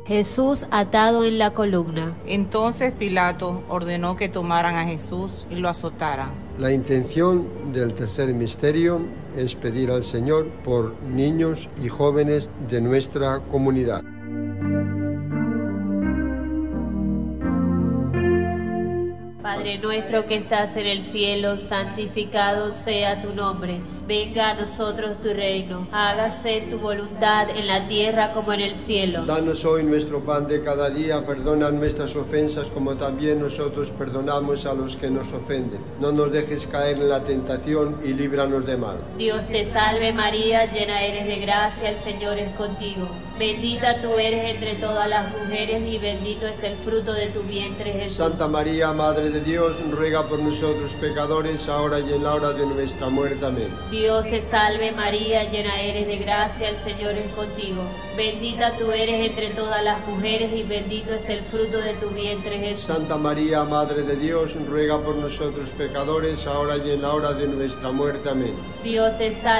Jesús atado en la columna. Entonces Pilato ordenó que tomaran a Jesús y lo azotaran. La intención del tercer misterio es pedir al Señor por niños y jóvenes de nuestra comunidad. Padre nuestro que estás en el cielo, santificado sea tu nombre. Venga a nosotros tu reino. Hágase tu voluntad en la tierra como en el cielo. Danos hoy nuestro pan de cada día. Perdona nuestras ofensas como también nosotros perdonamos a los que nos ofenden. No nos dejes caer en la tentación y líbranos de mal. Dios te salve María, llena eres de gracia, el Señor es contigo. Bendita tú eres entre todas las mujeres y bendito es el fruto de tu vientre, Jesús. Santa María, Madre de Dios, ruega por nosotros pecadores, ahora y en la hora de nuestra muerte. Amén. Dios te salve María, llena eres de gracia, el Señor es contigo. Bendita tú eres entre todas las mujeres y bendito es el fruto de tu vientre, Jesús. Santa María, Madre de Dios, ruega por nosotros pecadores, ahora y en la hora de nuestra muerte. Amén. Dios te salve